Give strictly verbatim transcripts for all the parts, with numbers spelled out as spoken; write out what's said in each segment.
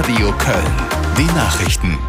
Radio Köln. Die Nachrichten.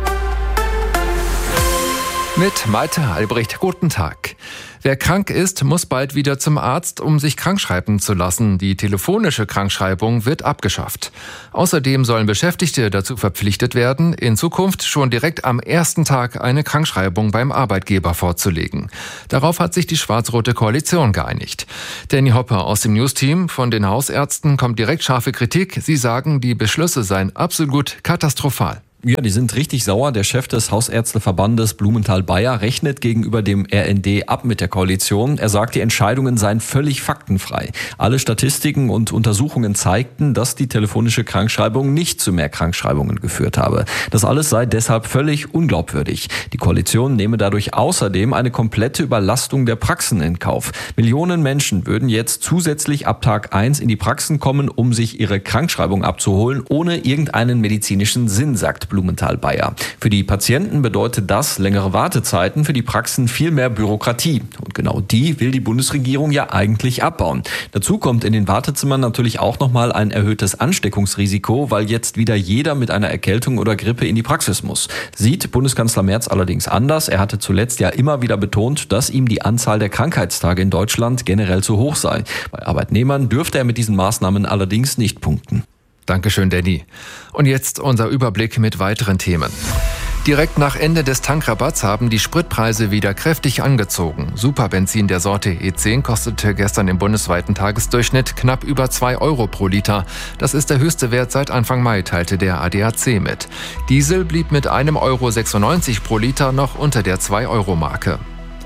Mit Malte Albrecht, guten Tag. Wer krank ist, muss bald wieder zum Arzt, um sich krankschreiben zu lassen. Die telefonische Krankschreibung wird abgeschafft. Außerdem sollen Beschäftigte dazu verpflichtet werden, in Zukunft schon direkt am ersten Tag eine Krankschreibung beim Arbeitgeber vorzulegen. Darauf hat sich die schwarz-rote Koalition geeinigt. Danny Hopper aus dem News-Team von den Hausärzten kommt direkt scharfe Kritik. Sie sagen, die Beschlüsse seien absolut katastrophal. Ja, die sind richtig sauer. Der Chef des Hausärzteverbandes Blumenthal-Bayer rechnet gegenüber dem R N D ab mit der Koalition. Er sagt, die Entscheidungen seien völlig faktenfrei. Alle Statistiken und Untersuchungen zeigten, dass die telefonische Krankschreibung nicht zu mehr Krankschreibungen geführt habe. Das alles sei deshalb völlig unglaubwürdig. Die Koalition nehme dadurch außerdem eine komplette Überlastung der Praxen in Kauf. Millionen Menschen würden jetzt zusätzlich ab Tag eins in die Praxen kommen, um sich ihre Krankschreibung abzuholen, ohne irgendeinen medizinischen Sinn, sagt Blumenthal-Bayer. Für die Patienten bedeutet das längere Wartezeiten, für die Praxen viel mehr Bürokratie. Und genau die will die Bundesregierung ja eigentlich abbauen. Dazu kommt in den Wartezimmern natürlich auch nochmal ein erhöhtes Ansteckungsrisiko, weil jetzt wieder jeder mit einer Erkältung oder Grippe in die Praxis muss. Sieht Bundeskanzler Merz allerdings anders. Er hatte zuletzt ja immer wieder betont, dass ihm die Anzahl der Krankheitstage in Deutschland generell zu hoch sei. Bei Arbeitnehmern dürfte er mit diesen Maßnahmen allerdings nicht punkten. Dankeschön, Danny. Und jetzt unser Überblick mit weiteren Themen. Direkt nach Ende des Tankrabatts haben die Spritpreise wieder kräftig angezogen. Superbenzin der Sorte E zehn kostete gestern im bundesweiten Tagesdurchschnitt knapp über zwei Euro pro Liter. Das ist der höchste Wert seit Anfang Mai, teilte der A D A C mit. Diesel blieb mit einem Euro sechsundneunzig pro Liter noch unter der zwei Euro Marke.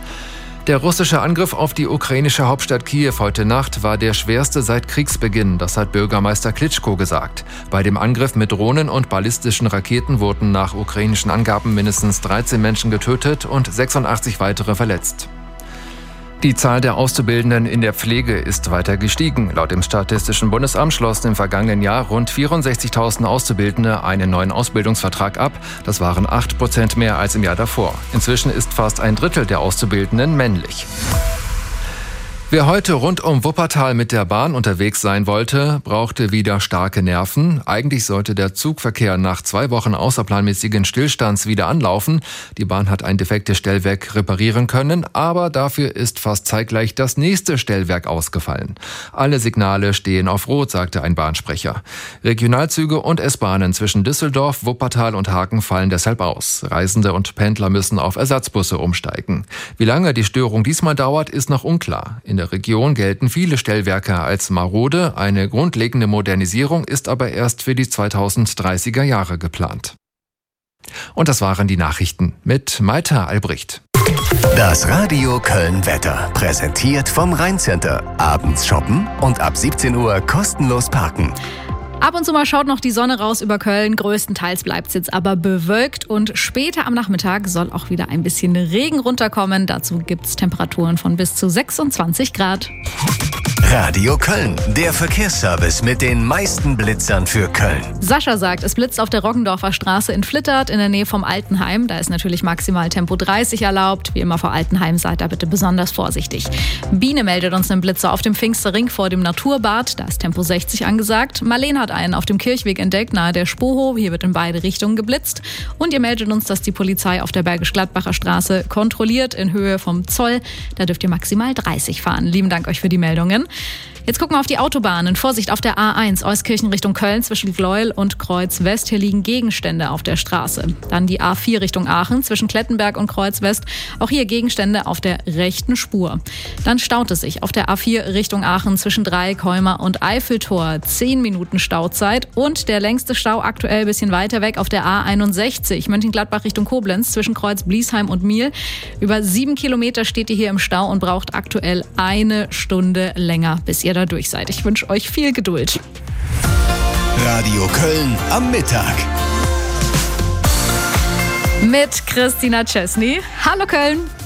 Der russische Angriff auf die ukrainische Hauptstadt Kiew heute Nacht war der schwerste seit Kriegsbeginn, das hat Bürgermeister Klitschko gesagt. Bei dem Angriff mit Drohnen und ballistischen Raketen wurden nach ukrainischen Angaben mindestens dreizehn Menschen getötet und sechsundachtzig weitere verletzt. Die Zahl der Auszubildenden in der Pflege ist weiter gestiegen. Laut dem Statistischen Bundesamt schlossen im vergangenen Jahr rund vierundsechzigtausend Auszubildende einen neuen Ausbildungsvertrag ab. Das waren acht Prozent mehr als im Jahr davor. Inzwischen ist fast ein Drittel der Auszubildenden männlich. Wer heute rund um Wuppertal mit der Bahn unterwegs sein wollte, brauchte wieder starke Nerven. Eigentlich sollte der Zugverkehr nach zwei Wochen außerplanmäßigen Stillstands wieder anlaufen. Die Bahn hat ein defektes Stellwerk reparieren können, aber dafür ist fast zeitgleich das nächste Stellwerk ausgefallen. Alle Signale stehen auf Rot, sagte ein Bahnsprecher. Regionalzüge und S-Bahnen zwischen Düsseldorf, Wuppertal und Hagen fallen deshalb aus. Reisende und Pendler müssen auf Ersatzbusse umsteigen. Wie lange die Störung diesmal dauert, ist noch unklar. In der Region gelten viele Stellwerke als marode. Eine grundlegende Modernisierung ist aber erst für die zweitausenddreißiger Jahre geplant. Und das waren die Nachrichten mit Malte Albrecht. Das Radio Köln Wetter, präsentiert vom Rhein-Center. Abends shoppen und ab siebzehn Uhr kostenlos parken. Ab und zu mal schaut noch die Sonne raus über Köln. Größtenteils bleibt es jetzt aber bewölkt. Und später am Nachmittag soll auch wieder ein bisschen Regen runterkommen. Dazu gibt es Temperaturen von bis zu sechsundzwanzig Grad. Radio Köln, der Verkehrsservice mit den meisten Blitzern für Köln. Sascha sagt, es blitzt auf der Roggendorfer Straße in Flittert in der Nähe vom Altenheim. Da ist natürlich maximal Tempo dreißig erlaubt. Wie immer vor Altenheim seid da bitte besonders vorsichtig. Biene meldet uns einen Blitzer auf dem Pfingsterring vor dem Naturbad. Da ist Tempo sechzig angesagt. Marlene hat einen auf dem Kirchweg entdeckt, nahe der Spoho. Hier wird in beide Richtungen geblitzt. Und ihr meldet uns, dass die Polizei auf der Bergisch-Gladbacher Straße kontrolliert in Höhe vom Zoll. Da dürft ihr maximal dreißig fahren. Lieben Dank euch für die Meldungen. Jetzt gucken wir auf die Autobahnen. Vorsicht auf der A eins, Euskirchen Richtung Köln zwischen Gleuel und Kreuz West. Hier liegen Gegenstände auf der Straße. Dann die A vier Richtung Aachen zwischen Klettenberg und Kreuz West. Auch hier Gegenstände auf der rechten Spur. Dann staut es sich auf der A vier Richtung Aachen zwischen Dreieck, Heuma und Eiffeltor. Zehn Minuten Stauzeit. Und der längste Stau aktuell ein bisschen weiter weg auf der A einundsechzig, Mönchengladbach Richtung Koblenz zwischen Kreuz Bliesheim und Miel. Über sieben Kilometer steht ihr hier im Stau und braucht aktuell eine Stunde länger, bis ihr da durch seid. Ich wünsche euch viel Geduld. Radio Köln am Mittag. Mit Christina Chesney. Hallo Köln.